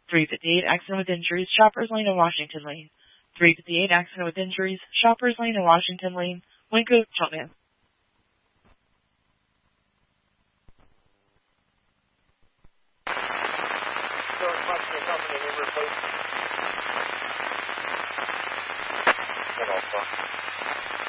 358 accident with injuries, Shoppers Lane and Washington Lane. 358 accident with injuries, Shoppers Lane and Washington Lane. Winco, Cheltenham. Company,